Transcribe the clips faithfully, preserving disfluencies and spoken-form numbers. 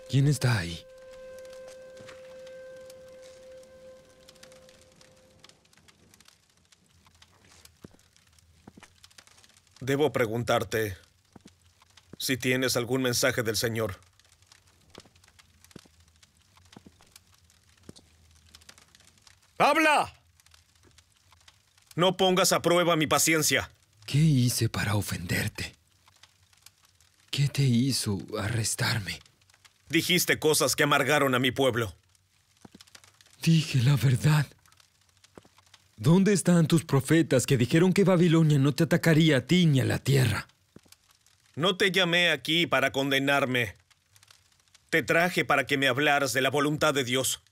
¿Quién está ahí? Debo preguntarte si tienes algún mensaje del Señor. ¡Habla! No pongas a prueba mi paciencia. ¿Qué hice para ofenderte? ¿Qué te hizo arrestarme? Dijiste cosas que amargaron a mi pueblo. Dije la verdad. ¿Dónde están tus profetas que dijeron que Babilonia no te atacaría a ti ni a la tierra? No te llamé aquí para condenarme. Te traje para que me hablaras de la voluntad de Dios.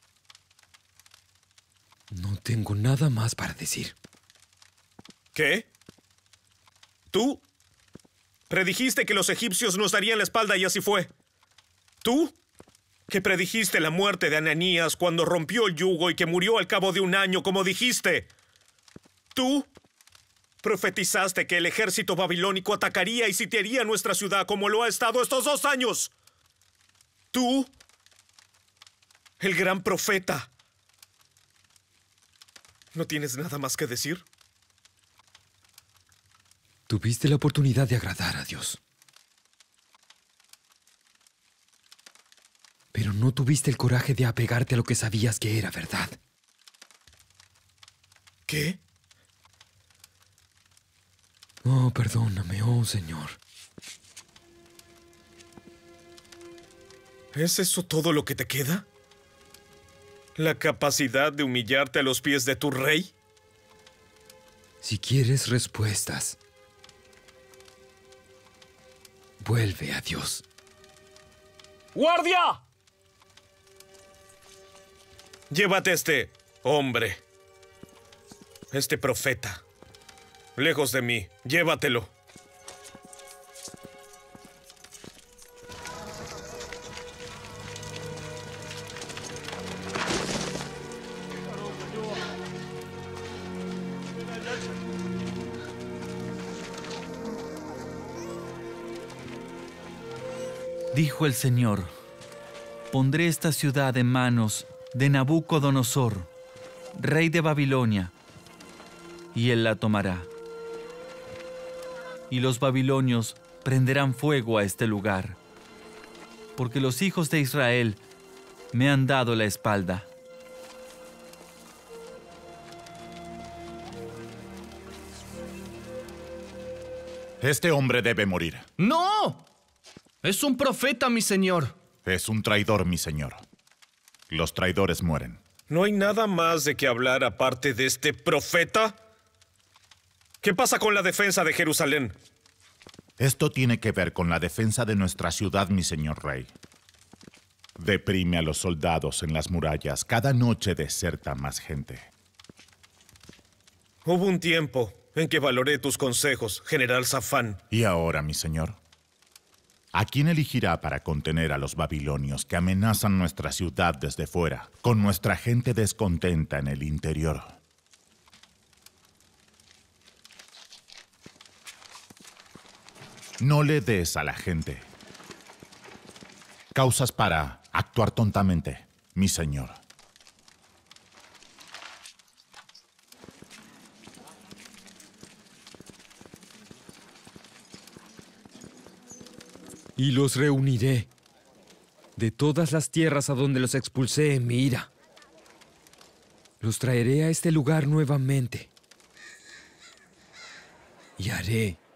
No tengo nada más para decir. ¿Qué? ¿Tú? Predijiste que los egipcios nos darían la espalda y así fue. ¿Tú? Que predijiste la muerte de Ananías cuando rompió el yugo y que murió al cabo de un año, como dijiste. ¿Tú? Profetizaste que el ejército babilónico atacaría y sitiaría nuestra ciudad como lo ha estado estos dos años. ¿Tú? El gran profeta. ¿No tienes nada más que decir? Tuviste la oportunidad de agradar a Dios. Pero no tuviste el coraje de apegarte a lo que sabías que era verdad. ¿Qué? Oh, perdóname, oh Señor. ¿Es eso todo lo que te queda? ¿La capacidad de humillarte a los pies de tu rey? Si quieres respuestas, vuelve a Dios. ¡Guardia! Llévate a este hombre, este profeta, lejos de mí. Llévatelo. Dijo el Señor: pondré esta ciudad en manos de Nabucodonosor, rey de Babilonia, y él la tomará. Y los babilonios prenderán fuego a este lugar, porque los hijos de Israel me han dado la espalda. Este hombre debe morir. ¡No! Es un profeta, mi señor. Es un traidor, mi señor. Los traidores mueren. ¿No hay nada más de qué hablar aparte de este profeta? ¿Qué pasa con la defensa de Jerusalén? Esto tiene que ver con la defensa de nuestra ciudad, mi señor rey. Deprime a los soldados en las murallas. Cada noche deserta más gente. Hubo un tiempo en que valoré tus consejos, general Safán. ¿Y ahora, mi señor? ¿A quién elegirá para contener a los babilonios que amenazan nuestra ciudad desde fuera, con nuestra gente descontenta en el interior? No le des a la gente causas para actuar tontamente, mi señor. Y los reuniré de todas las tierras a donde los expulsé en mi ira. Los traeré a este lugar nuevamente. Y haré